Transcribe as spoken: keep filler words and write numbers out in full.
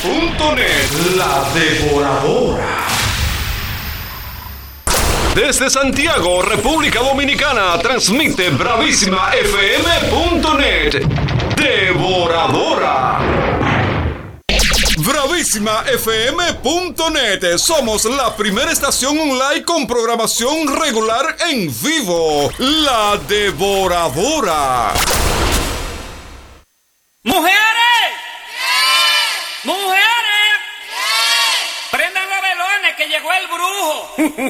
punto net, la devoradora. Desde Santiago, República Dominicana, transmite bravísima f m punto net, devoradora. bravísima f m punto net. Somos la primera estación online con programación regular en vivo. La Devoradora. ¡Mujeres! ¡Mujeres! ¡Prendan los velones que llegó el brujo!